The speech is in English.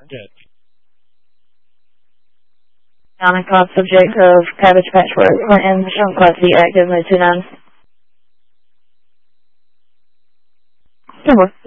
Dead. Downing call subject of Cabbage Patchwork and Michonne Class D active mode 29. 10-4.